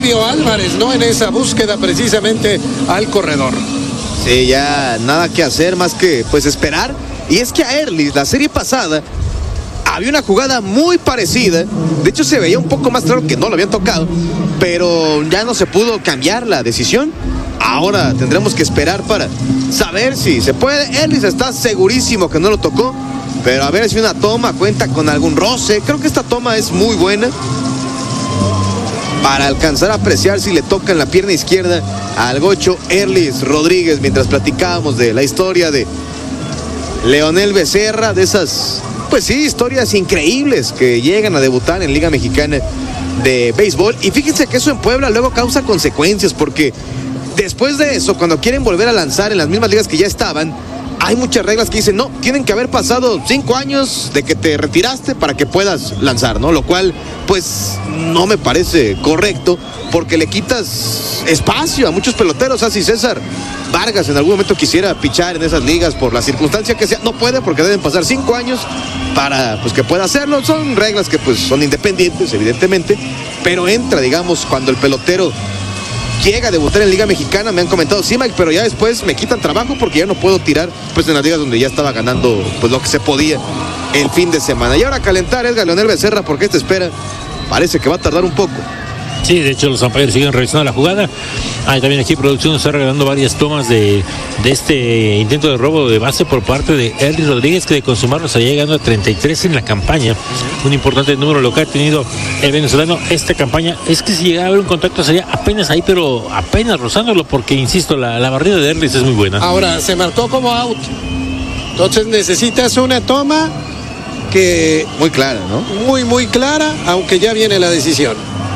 Álvarez, ¿no? En esa búsqueda precisamente al corredor. Sí, ya nada que hacer más que pues esperar. Y es que a Erlis, la serie pasada, había una jugada muy parecida. De hecho se veía un poco más claro que no lo habían tocado, pero ya no se pudo cambiar la decisión. Ahora tendremos que esperar para saber si se puede. Erlis está segurísimo que no lo tocó, pero a ver si una toma cuenta con algún roce. Creo que esta toma es muy buena para alcanzar a apreciar si le toca en la pierna izquierda al gocho Erlis Rodríguez, mientras platicábamos de la historia de Leonel Becerra, de esas, pues sí, historias increíbles que llegan a debutar en Liga Mexicana de Béisbol. Y fíjense que eso en Puebla luego causa consecuencias, porque después de eso, cuando quieren volver a lanzar en las mismas ligas que ya estaban, hay muchas reglas que dicen, no, tienen que haber pasado 5 años de que te retiraste para que puedas lanzar, ¿no? Lo cual, pues, no me parece correcto, porque le quitas espacio a muchos peloteros. Así César Vargas en algún momento quisiera pichar en esas ligas por la circunstancia que sea, no puede, porque deben pasar 5 años para, pues, que pueda hacerlo. Son reglas que, pues, son independientes, evidentemente, pero entra, digamos, cuando el pelotero llega a debutar en Liga Mexicana. Me han comentado, sí, Mike, pero ya después me quitan trabajo porque ya no puedo tirar, pues, en las ligas donde ya estaba ganando, pues, lo que se podía el fin de semana. Y ahora a calentar Edgar Leonel Becerra, porque esta espera parece que va a tardar un poco. Sí, de hecho los umpires siguen revisando la jugada. También aquí producción está regalando varias tomas de este intento de robo de base por parte de Erlis Rodríguez, que de consumarlo estaría llegando a 33 en la campaña. Un importante número lo que ha tenido el venezolano esta campaña. Es que si llegara a haber un contacto sería apenas ahí, pero apenas rozándolo, porque insisto, la barrida de Erlis es muy buena. Ahora se marcó como out, entonces necesitas una toma que muy clara, ¿no? Muy clara, aunque ya viene la decisión.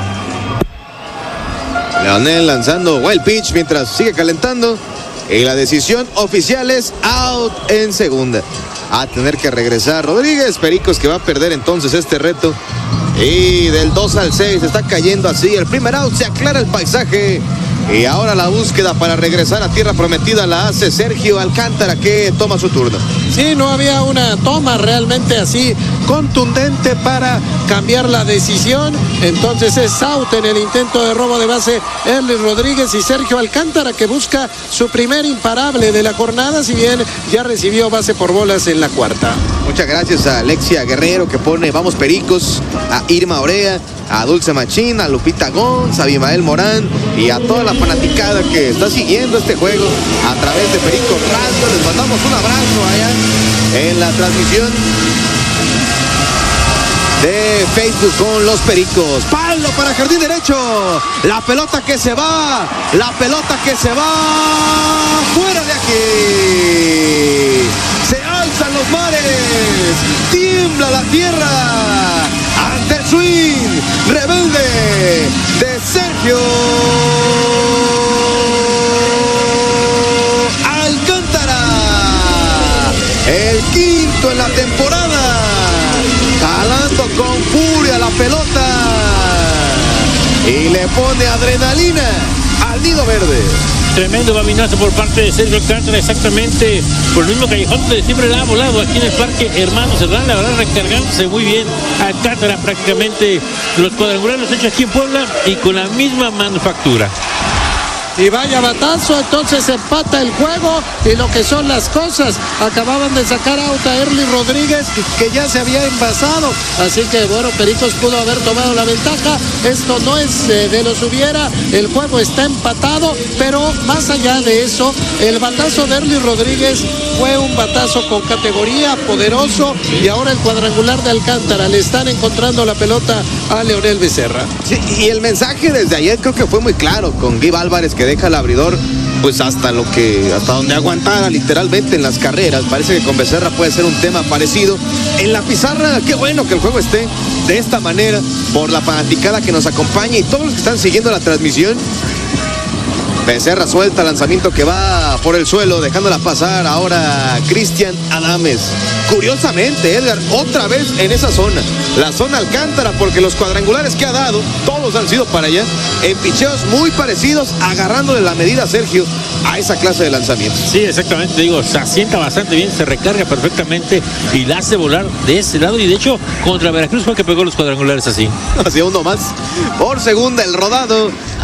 Leonel lanzando wild pitch mientras sigue calentando, y la decisión oficial es out en segunda. A tener que regresar Rodríguez. Pericos que va a perder entonces este reto, y del 2 al 6 está cayendo así el primer out. Se aclara el paisaje y ahora la búsqueda para regresar a tierra prometida la hace Sergio Alcántara, que toma su turno. Sí, no había una toma realmente así contundente para cambiar la decisión. Entonces es out en el intento de robo de base Erlis Rodríguez, y Sergio Alcántara, que busca su primer imparable de la jornada, si bien ya recibió base por bolas en la cuarta. Muchas gracias a Alexia Guerrero, que pone vamos Pericos, a Irma Orea, a Dulce Machín, a Lupita Gonz, a Abimael Morán y a toda la fanaticada que está siguiendo este juego a través de Pericos Radio. Les mandamos un abrazo allá en la transmisión de Facebook con los Pericos. Palo para jardín derecho, la pelota que se va, fuera de aquí. Se alzan los mares, tiembla la tierra ante el swing rebelde de Sergio Alcántara, el quinto en la temporada, jalando con furia la pelota y le pone adrenalina al nido verde. Tremendo babinazo por parte de Sergio Alcántara, exactamente por el mismo callejón donde siempre la ha volado aquí en el Parque Hermanos Cerdán. La verdad, recargándose muy bien Alcántara, prácticamente los cuadrangulares hechos aquí en Puebla y con la misma manufactura. Y vaya batazo, entonces empata el juego, y lo que son las cosas, acababan de sacar out a Erlis Rodríguez, que ya se había envasado, así que bueno, Pericos pudo haber tomado la ventaja. Esto no es de los hubiera, el juego está empatado, pero más allá de eso, el batazo de Erlis Rodríguez fue un batazo con categoría, poderoso, y ahora el cuadrangular de Alcántara, le están encontrando la pelota a Leonel Becerra. Sí, y el mensaje desde ayer creo que fue muy claro con Guy Álvarez, que deja el abridor pues hasta donde aguantara literalmente en las carreras. Parece que con Becerra puede ser un tema parecido. En la pizarra, qué bueno que el juego esté de esta manera por la fanaticada que nos acompaña y todos los que están siguiendo la transmisión. Becerra suelta, lanzamiento que va por el suelo, dejándola pasar ahora Cristian Adames. Curiosamente, Edgar, otra vez en esa zona, la zona Alcántara, porque los cuadrangulares que ha dado, todos han sido para allá, en picheos muy parecidos, agarrándole la medida a Sergio a esa clase de lanzamientos. Sí, exactamente, digo, se asienta bastante bien, se recarga perfectamente y la hace volar de ese lado, y de hecho, contra Veracruz fue que pegó los cuadrangulares así. Hacia uno más. Por segunda, el rodado.